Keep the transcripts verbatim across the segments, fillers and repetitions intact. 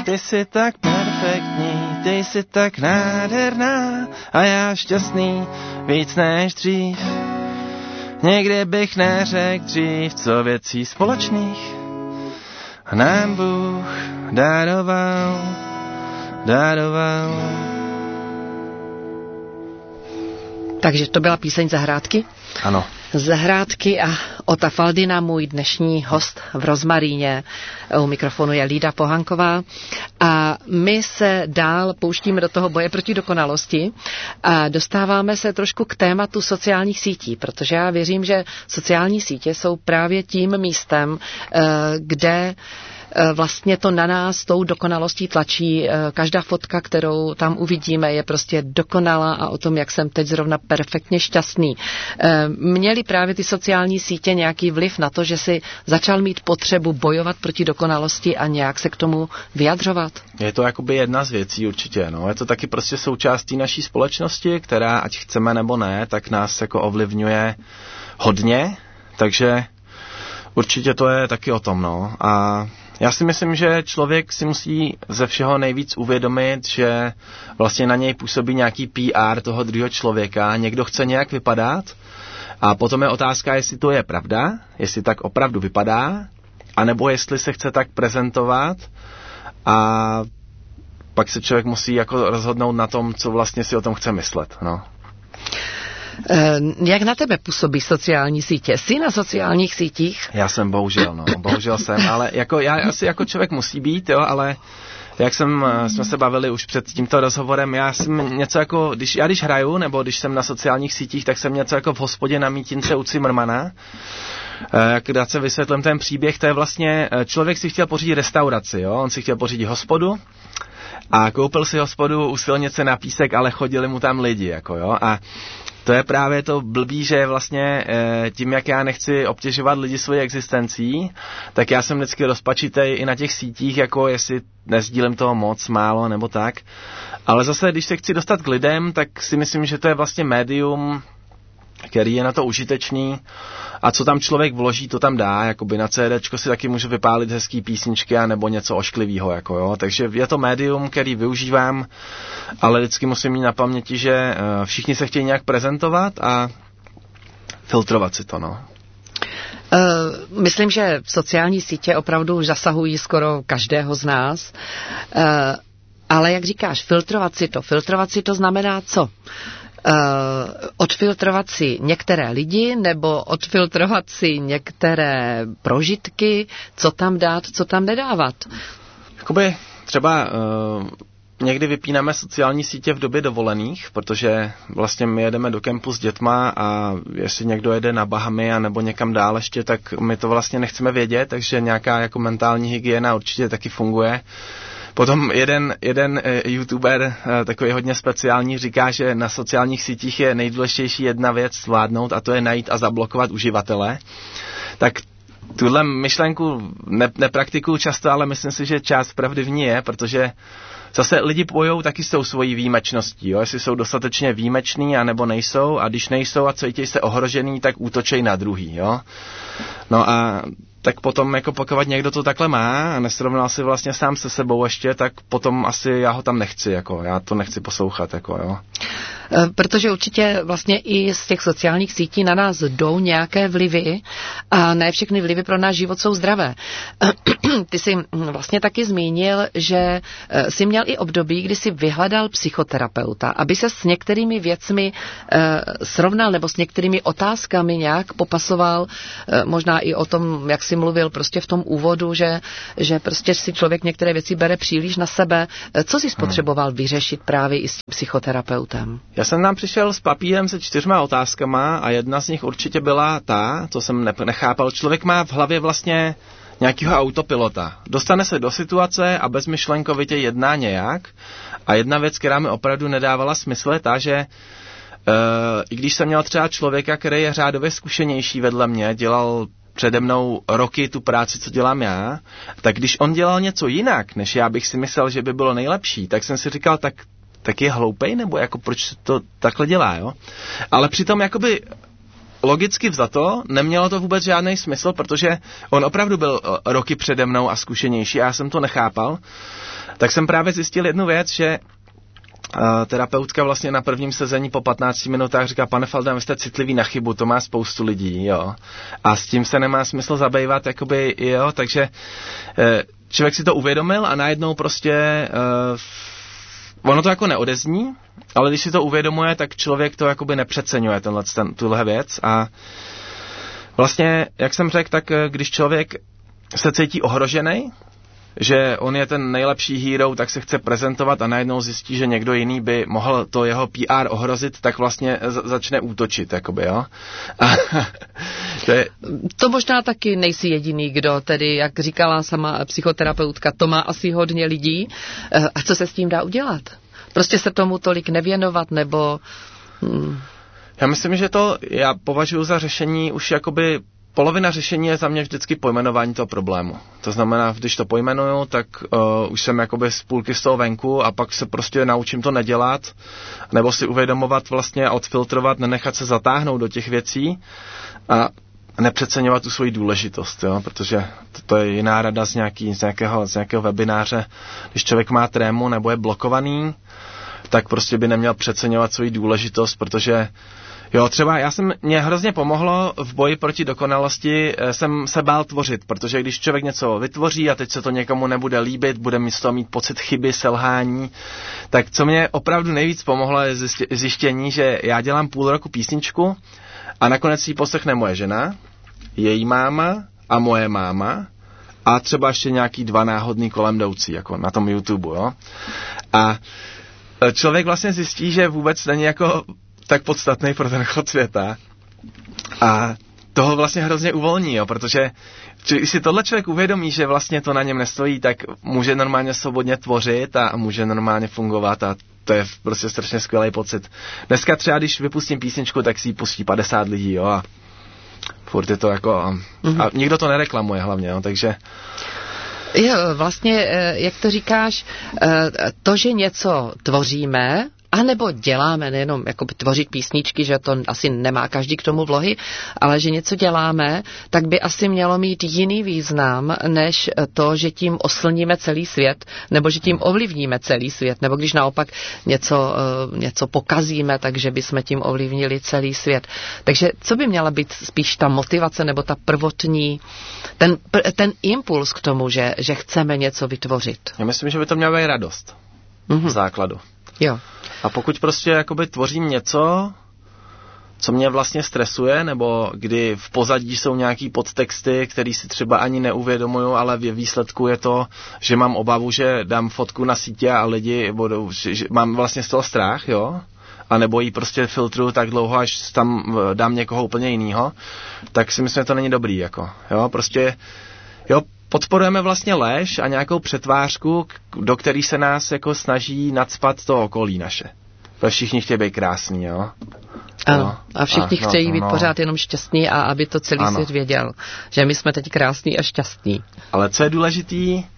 ty jsi tak perfektní, ty jsi tak nádherná a já šťastný víc než dřív. Někdy bych neřekl dřív, co věcí společných nám Bůh daroval, daroval. Takže to byla píseň Zahrádky? Ano. Zahrádky a Ota Faldina, můj dnešní host v Rozmaríně. U mikrofonu je Lída Pohanková a my se dál pouštíme do toho boje proti dokonalosti a dostáváme se trošku k tématu sociálních sítí, protože já věřím, že sociální sítě jsou právě tím místem, kde vlastně to na nás tou dokonalostí tlačí. Každá fotka, kterou tam uvidíme, je prostě dokonalá a o tom, jak jsem teď zrovna perfektně šťastný. Měly právě ty sociální sítě nějaký vliv na to, že si začal mít potřebu bojovat proti dokonalosti a nějak se k tomu vyjadřovat? Je to jakoby jedna z věcí určitě. No. Je to taky prostě součástí naší společnosti, která, ať chceme nebo ne, tak nás jako ovlivňuje hodně, takže určitě to je taky o tom. No. A já si myslím, že člověk si musí ze všeho nejvíc uvědomit, že vlastně na něj působí nějaký P R toho druhého člověka, někdo chce nějak vypadat a potom je otázka, jestli to je pravda, jestli tak opravdu vypadá, anebo jestli se chce tak prezentovat a pak se člověk musí jako rozhodnout na tom, co vlastně si o tom chce myslet. No. Jak na tebe působí sociální sítě? Jsi na sociálních sítích? Já jsem bohužel, no. Bohužel jsem, ale jako, já asi jako člověk musí být, jo, ale jak jsem, jsme se bavili už před tímto rozhovorem, já jsem něco jako, když, já když hraju, nebo když jsem na sociálních sítích, tak jsem něco jako v hospodě na Mítince u Cimrmana. Jak dát se vysvětlím ten příběh, to je vlastně, člověk si chtěl pořídit restauraci, jo, on si chtěl pořídit hospodu a koupil si hospodu u silnice na Písek, ale chodili mu tam lidi, jako jo, a to je právě to blbý, že vlastně tím, jak já nechci obtěžovat lidi svojí existencí, tak já jsem vždycky rozpačitej i na těch sítích, jako jestli nesdílím toho moc, málo nebo tak. Ale zase, když se chci dostat k lidem, tak si myslím, že to je vlastně médium, který je na to užitečný a co tam člověk vloží, to tam dá, jakoby na CDčko si taky můžu vypálit hezký písničky a nebo něco ošklivýho, jako jo, takže je to médium, který využívám, ale vždycky musím mít na paměti, že všichni se chtějí nějak prezentovat a filtrovat si to, no. Uh, myslím, že sociální sítě opravdu zasahují skoro každého z nás, uh, ale jak říkáš, filtrovat si to, filtrovat si to znamená co? Uh, odfiltrovat si některé lidi nebo odfiltrovat si některé prožitky, co tam dát, co tam nedávat. Jakoby třeba uh, někdy vypínáme sociální sítě v době dovolených, protože vlastně my jedeme do kempu s dětma a jestli někdo jede na Bahamy a nebo někam dál ještě, tak my to vlastně nechceme vědět, takže nějaká jako mentální hygiena určitě taky funguje. Potom jeden, jeden eh, youtuber, eh, takový hodně speciální, říká, že na sociálních sítích je nejdůležitější jedna věc zvládnout a to je najít a zablokovat uživatele. Tak tuhle myšlenku ne, nepraktikuju často, ale myslím si, že část pravdy v ní je, protože zase lidi pojou taky s tou svojí výjimečností, jo? Jestli jsou dostatečně výjimeční a nebo nejsou a když nejsou a cítí se ohrožený, tak útočej na druhý, jo. No a tak potom, jako pokud někdo to takhle má a nesrovnal si vlastně sám se sebou ještě, tak potom asi já ho tam nechci, jako, já to nechci poslouchat, jako, jo. Protože určitě vlastně i z těch sociálních sítí na nás jdou nějaké vlivy a ne všechny vlivy pro náš život jsou zdravé. Ty jsi vlastně taky zmínil, že jsi měl i období, kdy jsi vyhledal psychoterapeuta, aby se s některými věcmi srovnal nebo s některými otázkami nějak popasoval, možná i o tom, jak jsi mluvil prostě v tom úvodu, že, že prostě si člověk některé věci bere příliš na sebe. Co jsi spotřeboval vyřešit právě i s tím psychoterapeutem? Já jsem tam přišel s papírem se čtyřma otázkama a jedna z nich určitě byla ta, co jsem nechápal. Člověk má v hlavě vlastně nějakého autopilota. Dostane se do situace a bezmyšlenkovitě jedná nějak. A jedna věc, která mi opravdu nedávala smysl, je ta, že uh, i když jsem měl třeba člověka, který je řádově zkušenější vedle mě, dělal přede mnou roky tu práci, co dělám já, tak když on dělal něco jinak, než já bych si myslel, že by bylo nejlepší, tak jsem si říkal, tak tak je hloupej, nebo jako proč to takhle dělá, jo? Ale přitom jakoby logicky vzato nemělo to vůbec žádný smysl, protože on opravdu byl roky přede mnou a zkušenější a já jsem to nechápal. Tak jsem právě zjistil jednu věc, že uh, terapeutka vlastně na prvním sezení po patnácti minutách říká, pane Faldan, vy jste citlivý na chybu, to má spoustu lidí, jo. A s tím se nemá smysl zabývat, jakoby, jo, takže uh, člověk si to uvědomil a najednou prostě uh, ono to jako neodezní, ale když si to uvědomuje, tak člověk to jakoby nepřeceňuje, tenhle, ten, tuhle věc. A vlastně, jak jsem řekl, tak když člověk se cítí ohrožený, že on je ten nejlepší hero, tak se chce prezentovat a najednou zjistí, že někdo jiný by mohl to jeho P R ohrozit, tak vlastně z- začne útočit, jakoby, jo. A to, je... to možná taky nejsi jediný, kdo tedy, jak říkala sama psychoterapeutka, to má asi hodně lidí. A co se s tím dá udělat? Prostě se tomu tolik nevěnovat, nebo... Hmm. Já myslím, že to já považuji za řešení už jakoby polovina řešení je za mě vždycky pojmenování toho problému. To znamená, když to pojmenuju, tak uh, už jsem jakoby z půlky z toho venku a pak se prostě naučím to nedělat, nebo si uvědomovat vlastně a odfiltrovat, nenechat se zatáhnout do těch věcí a nepřeceňovat tu svoji důležitost, jo? Protože to, to je jiná rada z, nějaký, z, nějakého, z nějakého webináře. Když člověk má trému nebo je blokovaný, tak prostě by neměl přeceňovat svoji důležitost, protože jo, třeba já jsem, mě hrozně pomohlo v boji proti dokonalosti, jsem se bál tvořit, protože když člověk něco vytvoří a teď se to někomu nebude líbit, bude mi z toho mít pocit chyby, selhání, tak co mě opravdu nejvíc pomohlo je zjištění, že já dělám půl roku písničku a nakonec ji poslechne moje žena, její máma a moje máma a třeba ještě nějaký dva náhodný kolem jdoucí, jako na tom YouTube, jo. A člověk vlastně zjistí, že vůbec není jako tak podstatný pro ten chod světa a toho vlastně hrozně uvolní, jo, protože když si tohle člověk uvědomí, že vlastně to na něm nestojí, tak může normálně svobodně tvořit a může normálně fungovat a to je prostě strašně skvělý pocit. Dneska třeba, když vypustím písničku, tak si ji pustí padesát lidí, jo, a furt je to jako, a, mm-hmm. a nikdo to nereklamuje hlavně, jo, takže... Jo, vlastně, jak to říkáš, to, že něco tvoříme, a nebo děláme, nejenom jako tvořit písničky, že to asi nemá každý k tomu vlohy, ale že něco děláme, tak by asi mělo mít jiný význam, než to, že tím oslníme celý svět, nebo že tím ovlivníme celý svět, nebo když naopak něco, něco pokazíme, takže bychom tím ovlivnili celý svět. Takže co by měla být spíš ta motivace, nebo ta prvotní, ten, ten impuls k tomu, že, že chceme něco vytvořit? Já myslím, že by to měla být radost mm-hmm. v základu. Jo. A pokud prostě jakoby tvořím něco, co mě vlastně stresuje, nebo kdy v pozadí jsou nějaký podtexty, který si třeba ani neuvědomuju, ale v výsledku je to, že mám obavu, že dám fotku na sítě a lidi budou, že, že mám vlastně z toho strach, jo, a nebo ji prostě filtruju tak dlouho, až tam dám někoho úplně jinýho, tak si myslím, že to není dobrý, jako, jo, prostě, jo, podporujeme vlastně lež a nějakou přetvářku, do který se nás jako snaží nacpat to okolí naše. Protože všichni chtějí být krásný, jo? Ano, no, a všichni a, chtějí no, být no. pořád jenom šťastní a aby to celý ano. svět věděl, že my jsme teď krásní a šťastní. Ale co je důležitý, uh,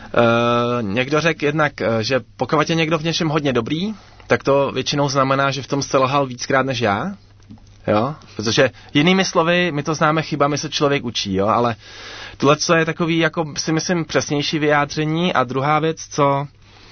někdo řekl jednak, že pokud je někdo v něčem hodně dobrý, tak to většinou znamená, že v tom selhal víckrát než já. Jo, protože jinými slovy, my to známe chybami, se člověk učí, jo, ale tohle co je takový, jako si myslím, přesnější vyjádření. A druhá věc, co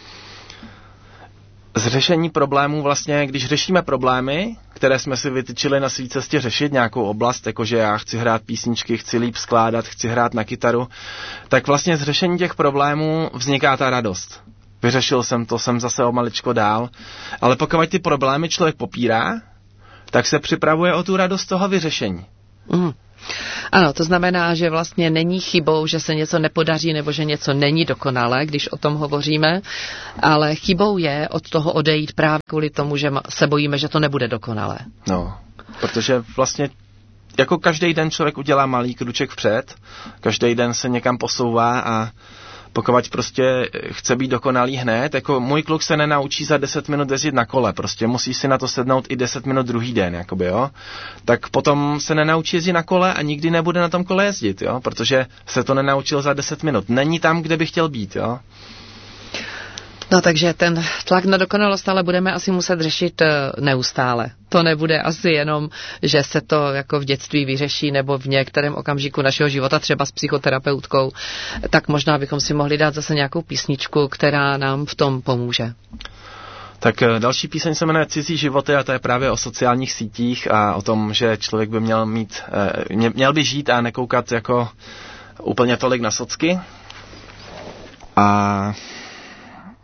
z řešení problémů vlastně, když řešíme problémy, které jsme si vytyčili na své cestě řešit, nějakou oblast, jakože já chci hrát písničky, chci líp skládat, chci hrát na kytaru, tak vlastně z řešení těch problémů vzniká ta radost. Vyřešil jsem to, jsem zase o maličko dál, ale pokud ty problémy člověk popírá, tak se připravuje o tu radost toho vyřešení. Mm. Ano, to znamená, že vlastně není chybou, že se něco nepodaří nebo že něco není dokonalé, když o tom hovoříme, ale chybou je od toho odejít právě kvůli tomu, že se bojíme, že to nebude dokonalé. No, protože vlastně jako každý den člověk udělá malý kruček vpřed, každý den se někam posouvá a pokud prostě chce být dokonalý hned, jako můj kluk se nenaučí za deset minut jezdit na kole, prostě musí si na to sednout i deset minut druhý den, jakoby, jo. Tak potom se nenaučí jezdit na kole a nikdy nebude na tom kole jezdit, jo, protože se to nenaučil za deset minut. Není tam, kde by chtěl být, jo. No takže ten tlak na dokonalost ale budeme asi muset řešit neustále. To nebude asi jenom, že se to jako v dětství vyřeší nebo v některém okamžiku našeho života třeba s psychoterapeutkou. Tak možná bychom si mohli dát zase nějakou písničku, která nám v tom pomůže. Tak další píseň se jmenuje Cizí životy a to je právě o sociálních sítích a o tom, že člověk by měl mít, měl by žít a nekoukat jako úplně tolik na socky. A